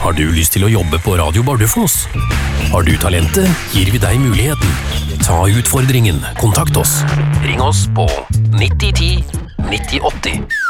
Har du lyst til å jobbe på Radio Bardufoss? Har du talentet, gir vi deg muligheten. Ta utfordringen, kontakt oss. Ring oss på 9010 9080.